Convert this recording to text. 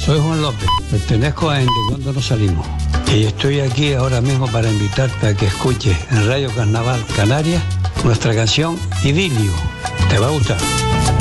Soy Juan López, pertenezco a Ende Cuando Nos Salimos. Y estoy aquí ahora mismo para invitarte a que escuches en Radio Carnaval Canarias nuestra canción Idilio. Te va a gustar.